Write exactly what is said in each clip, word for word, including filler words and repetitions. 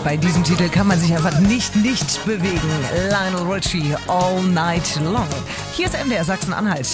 Bei diesem Titel kann man sich einfach nicht, nicht bewegen. Lionel Richie, All Night Long. Hier ist M D R Sachsen-Anhalt.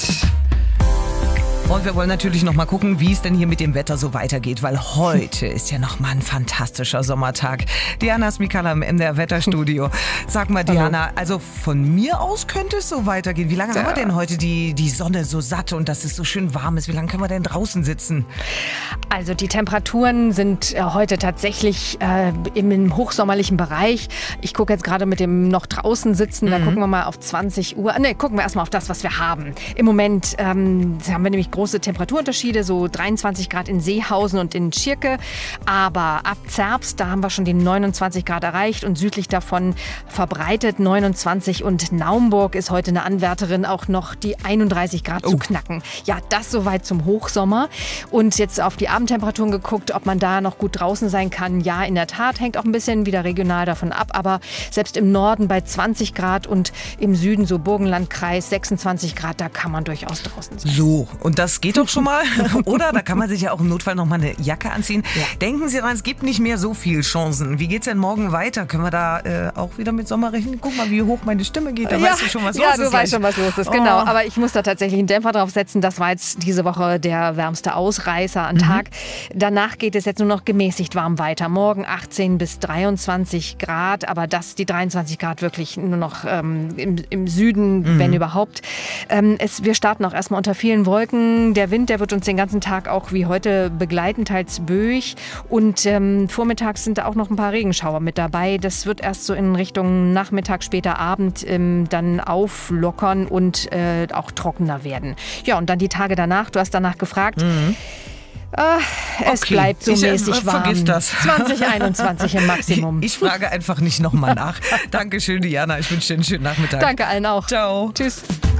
Und wir wollen natürlich noch mal gucken, wie es denn hier mit dem Wetter so weitergeht, weil heute ist ja noch mal ein fantastischer Sommertag. Diana Smikala im M D R Wetterstudio. Sag mal, Diana, also von mir aus könnte es so weitergehen. Wie lange ja. haben wir denn heute die, die Sonne so satt und dass es so schön warm ist? Wie lange können wir denn draußen sitzen? Also die Temperaturen sind heute tatsächlich äh, im hochsommerlichen Bereich. Ich gucke jetzt gerade mit dem noch draußen sitzen, da mhm. gucken wir mal auf zwanzig Uhr. Ne, gucken wir erstmal auf das, was wir haben. Im Moment ähm, haben wir nämlich große Temperaturunterschiede, so dreiundzwanzig Grad in Seehausen und in Tschirke. Aber ab Zerbst, da haben wir schon die neunundzwanzig Grad erreicht und südlich davon verbreitet neunundzwanzig. Und Naumburg ist heute eine Anwärterin, auch noch die einunddreißig Grad oh. zu knacken. Ja, das soweit zum Hochsommer. Und jetzt auf die Abendtemperaturen geguckt, ob man da noch gut draußen sein kann. Ja, in der Tat, hängt auch ein bisschen wieder regional davon ab. Aber selbst im Norden bei zwanzig Grad und im Süden, so Burgenlandkreis, sechsundzwanzig Grad, da kann man durchaus draußen sein. So, und das geht doch schon mal, oder? Da kann man sich ja auch im Notfall noch mal eine Jacke anziehen. Ja. Denken Sie dran, es gibt nicht mehr so viele Chancen. Wie geht's denn morgen weiter? Können wir da äh, auch wieder mit Sommer rechnen? Guck mal, wie hoch meine Stimme geht. Da ja. weißt du schon, was ja, los ist. Ja, du weißt schon, was los ist, genau. Oh. Aber ich muss da tatsächlich einen Dämpfer drauf setzen. Das war jetzt diese Woche der wärmste Ausreißer an mhm. Tag. Danach geht es jetzt nur noch gemäßigt warm weiter. Morgen achtzehn bis dreiundzwanzig Grad, aber das, die dreiundzwanzig Grad wirklich nur noch ähm, im, im Süden, mhm. wenn überhaupt. Ähm, es, wir starten auch erstmal unter vielen Wolken. Der Wind, der wird uns den ganzen Tag auch wie heute begleiten, teils böig. Und ähm, vormittags sind da auch noch ein paar Regenschauer mit dabei. Das wird erst so in Richtung Nachmittag, später Abend ähm, dann auflockern und äh, auch trockener werden. Ja, und dann die Tage danach, du hast danach gefragt. Mhm. Ach, es okay. bleibt so ich, mäßig warm. Vergiss das. zwanzig einundzwanzig im Maximum. Ich, ich frage einfach nicht nochmal nach. Dankeschön, Diana. Ich wünsche dir einen schönen Nachmittag. Danke allen auch. Ciao. Tschüss.